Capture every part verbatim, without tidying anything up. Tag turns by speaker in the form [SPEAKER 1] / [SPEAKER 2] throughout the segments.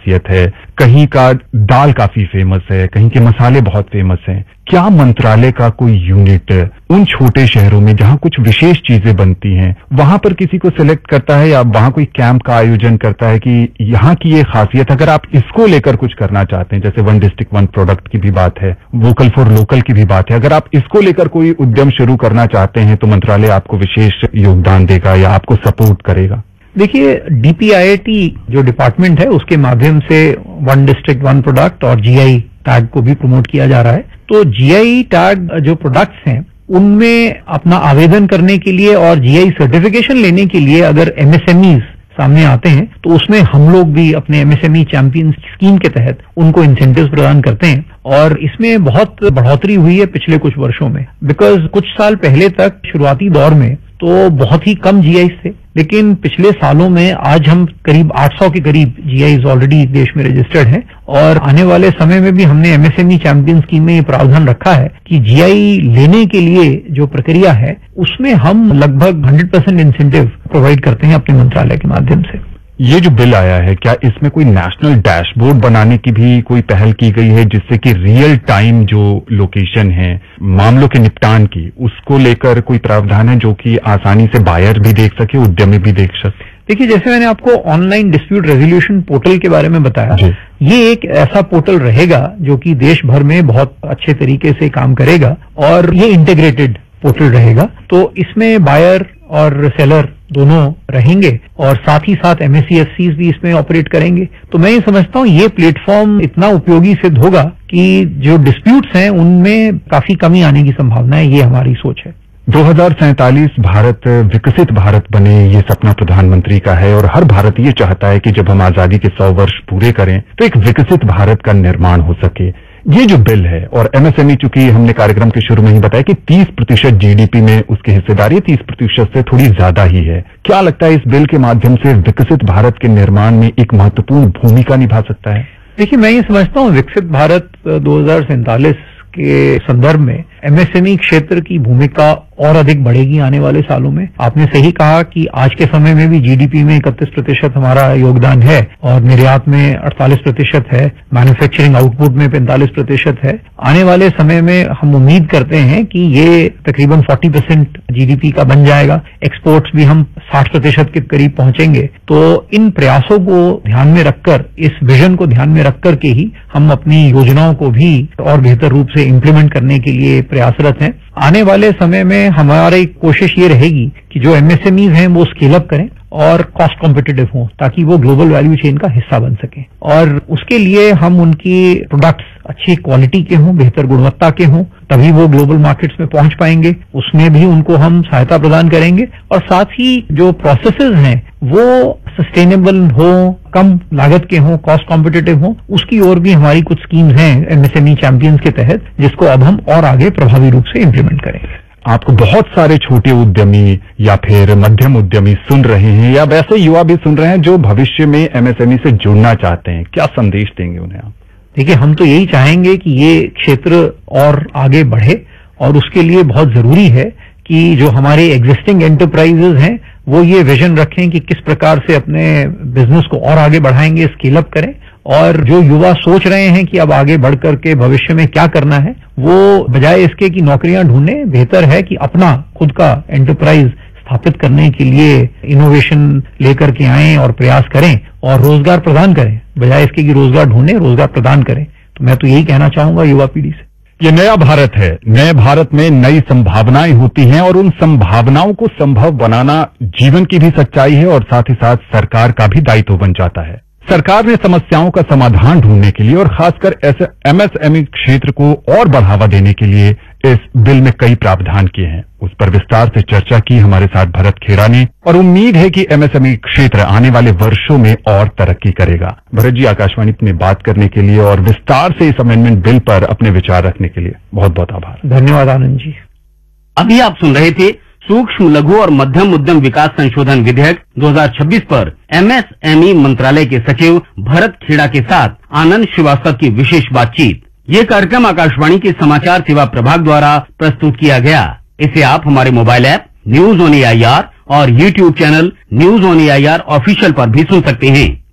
[SPEAKER 1] खासियत है, कहीं का दाल काफी फेमस है, कहीं के मसाले बहुत फेमस हैं। क्या मंत्रालय का कोई यूनिट उन छोटे शहरों में जहां कुछ विशेष चीजें बनती हैं, वहां पर किसी को सिलेक्ट करता है या वहां कोई कैंप का आयोजन करता है कि यहाँ की ये खासियत, अगर आप इसको लेकर कुछ करना चाहते हैं, जैसे वन डिस्ट्रिक्ट वन प्रोडक्ट की भी बात है, वोकल फॉर लोकल की भी बात है, अगर आप इसको लेकर कोई उद्यम शुरू करना चाहते हैं तो मंत्रालय आपको विशेष योगदान देगा या आपको सपोर्ट करेगा?
[SPEAKER 2] देखिए, डीपीआईआईटी जो डिपार्टमेंट है उसके माध्यम से वन डिस्ट्रिक्ट वन प्रोडक्ट और जीआई टैग को भी प्रमोट किया जा रहा है। तो जीआई टैग जो प्रोडक्ट्स हैं उनमें अपना आवेदन करने के लिए और जीआई सर्टिफिकेशन लेने के लिए अगर एमएसएमईज सामने आते हैं तो उसमें हम लोग भी अपने एमएसएमई चैंपियन स्कीम के तहत उनको इंसेंटिव्स प्रदान करते हैं और इसमें बहुत बढ़ोतरी हुई है पिछले कुछ वर्षों में। बिकॉज कुछ साल पहले तक शुरुआती दौर में तो बहुत ही कम जीआईज थे, लेकिन पिछले सालों में आज हम करीब आठ सौ के करीब जीआईज ऑलरेडी देश में रजिस्टर्ड हैं और आने वाले समय में भी हमने एमएसएमई चैंपियन स्कीम में ये प्रावधान रखा है कि जीआई लेने के लिए जो प्रक्रिया है उसमें हम लगभग हंड्रेड परसेंट इंसेंटिव प्रोवाइड करते हैं अपने मंत्रालय के माध्यम से।
[SPEAKER 1] ये जो बिल आया है, क्या इसमें कोई नेशनल डैशबोर्ड बनाने की भी कोई पहल की गई है जिससे कि रियल टाइम जो लोकेशन है मामलों के निपटान की, उसको लेकर कोई प्रावधान है जो कि आसानी से बायर भी देख सके, उद्यमी भी देख सके?
[SPEAKER 2] देखिए, जैसे मैंने आपको ऑनलाइन डिस्प्यूट रेजोल्यूशन पोर्टल के बारे में बताया, ये एक ऐसा पोर्टल रहेगा जो कि देश भर में बहुत अच्छे तरीके से काम करेगा और ये इंटीग्रेटेड पोर्टल रहेगा। तो इसमें बायर और सेलर दोनों रहेंगे और साथ ही साथ एमएससीएफसीज भी इसमें ऑपरेट करेंगे। तो मैं ये समझता हूँ ये प्लेटफॉर्म इतना उपयोगी सिद्ध होगा कि जो डिस्प्यूट्स हैं उनमें काफी कमी आने की संभावना है, ये हमारी सोच है।
[SPEAKER 1] दो हजार सैंतालीस भारत विकसित भारत बने, ये सपना प्रधानमंत्री का है और हर भारतीय चाहता है कि जब हम आजादी के सौ वर्ष पूरे करें तो एक विकसित भारत का निर्माण हो सके। ये जो बिल है और एमएसएमई, चूंकि हमने कार्यक्रम के शुरू में ही बताया कि तीस प्रतिशत जीडीपी में उसकी हिस्सेदारी तीस प्रतिशत से थोड़ी ज्यादा ही है, क्या लगता है इस बिल के माध्यम से विकसित भारत के निर्माण में एक महत्वपूर्ण भूमिका निभा सकता है?
[SPEAKER 2] देखिए, मैं ये समझता हूँ विकसित भारत दो हजार सैंतालीस के संदर्भ में एमएसएमई क्षेत्र की भूमिका और अधिक बढ़ेगी आने वाले सालों में। आपने सही कहा कि आज के समय में भी जीडीपी में इकतीस प्रतिशत हमारा योगदान है और निर्यात में अड़तालीस प्रतिशत है, मैन्युफैक्चरिंग आउटपुट में पैंतालीस प्रतिशत है। आने वाले समय में हम उम्मीद करते हैं कि ये तकरीबन चालीस परसेंट जीडीपी का बन जाएगा। एक्सपोर्ट्स भी हम साठ प्रतिशत के करीब पहुंचेंगे। तो इन प्रयासों को ध्यान में रखकर, इस विजन को ध्यान में रखकर के ही हम अपनी योजनाओं को भी और बेहतर रूप से इम्प्लीमेंट करने के लिए प्रयासरत हैं। आने वाले समय में हमारी कोशिश ये रहेगी कि जो एमएसएमईज हैं वो स्केल अप करें और कॉस्ट कॉम्पिटिटिव हों ताकि वो ग्लोबल वैल्यू चेन का हिस्सा बन सके और उसके लिए हम उनकी प्रोडक्ट्स अच्छी क्वालिटी के हों, बेहतर गुणवत्ता के हों, तभी वो ग्लोबल मार्केट्स में पहुंच पाएंगे। उसमें भी उनको हम सहायता प्रदान करेंगे और साथ ही जो प्रोसेसेस हैं वो सस्टेनेबल हो, कम लागत के हों, कॉस्ट कॉम्पिटिटिव हों, उसकी ओर भी हमारी कुछ स्कीम्स हैं एमएसएमई चैंपियंस के तहत, जिसको अब हम और आगे प्रभावी रूप से इम्प्लीमेंट करेंगे।
[SPEAKER 1] आपको बहुत सारे छोटे उद्यमी या फिर मध्यम उद्यमी सुन रहे हैं या वैसे युवा भी सुन रहे हैं जो भविष्य में एमएसएमई से जुड़ना चाहते हैं, क्या संदेश देंगे उन्हें आप?
[SPEAKER 2] देखिए, हम तो यही चाहेंगे कि ये क्षेत्र और आगे बढ़े और उसके लिए बहुत जरूरी है कि जो हमारे एग्जिस्टिंग एंटरप्राइजेज हैं वो ये विजन रखें कि किस प्रकार से अपने बिजनेस को और आगे बढ़ाएंगे, स्केल अप करें। और जो युवा सोच रहे हैं कि अब आगे बढ़ करके भविष्य में क्या करना है, वो बजाय इसके कि नौकरियां ढूंढें, बेहतर है कि अपना खुद का एंटरप्राइज स्थापित करने के लिए इनोवेशन लेकर के आएं और प्रयास करें और रोजगार प्रदान करें, बजाय इसके कि रोजगार ढूंढें, रोजगार प्रदान करें। तो मैं तो यही कहना चाहूंगा युवा पीढ़ी से।
[SPEAKER 1] ये नया भारत है, नए भारत में नई संभावनाएं होती हैं और उन संभावनाओं को संभव बनाना जीवन की भी सच्चाई है और साथ ही साथ सरकार का भी दायित्व बन जाता है। सरकार ने समस्याओं का समाधान ढूंढने के लिए और खासकर ऐसे एमएसएमई क्षेत्र को और बढ़ावा देने के लिए इस बिल में कई प्रावधान किए हैं। उस पर विस्तार से चर्चा की हमारे साथ भरत खेड़ा ने और उम्मीद है कि एमएसएमई क्षेत्र आने वाले वर्षों में और तरक्की करेगा। भरत जी, आकाशवाणी में बात करने के लिए और विस्तार से इस अमेंडमेंट बिल पर अपने विचार रखने के लिए बहुत बहुत आभार।
[SPEAKER 2] धन्यवाद आनंद जी।
[SPEAKER 3] अभी आप सुन रहे थे सूक्ष्म, लघु और मध्यम उद्यम विकास संशोधन विधेयक दो हजार छब्बीस पर एमएसएमई मंत्रालय के सचिव भरत खेड़ा के साथ आनंद श्रीवास्तव की विशेष बातचीत। ये कार्यक्रम आकाशवाणी के समाचार सेवा प्रभाग द्वारा प्रस्तुत किया गया। इसे आप हमारे mobile app news on AIR और YouTube channel news on AIR official पर भी सुन सकते हैं।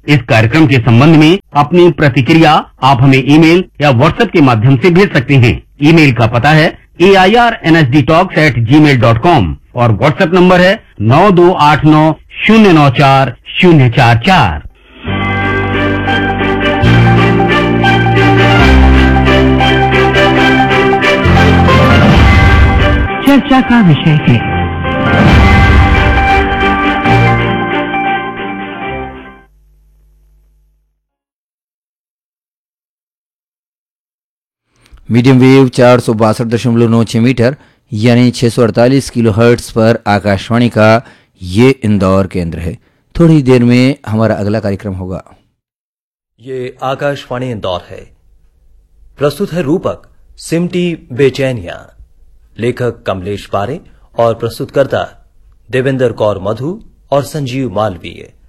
[SPEAKER 3] इस कार्यक्रम के संबंध में अपनी प्रतिक्रिया आप हमें ईमेल या व्हाट्सएप के माध्यम से भेज सकते हैं। ईमेल का पता है ए I R N S D talks eight ji mail dot com और व्हाट्सएप नंबर है नौ दो आठ नौ शून्य नौ चार शून्य चार चार।
[SPEAKER 4] चर्चा का विषय है
[SPEAKER 5] मीडियम वेव चार सौ बासठ दशमलव नौ छह मीटर यानी छह सौ अड़तालीस किलो हर्ट्स पर आकाशवाणी का ये इंदौर केंद्र है। थोड़ी देर में हमारा अगला कार्यक्रम होगा।
[SPEAKER 6] ये आकाशवाणी इंदौर है। प्रस्तुत है रूपक सिमटी बेचैनिया, लेखक कमलेश पारे और प्रस्तुतकर्ता देवेंद्र कौर मधु और संजीव मालवीय।